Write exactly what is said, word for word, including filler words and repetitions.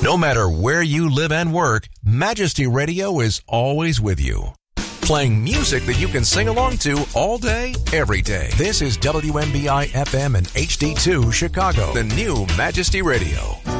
No matter where you live and work, Majesty Radio is always with you. Playing music that you can sing along to all day, every day. This is W M B I F M and H D two Chicago, the new Majesty Radio.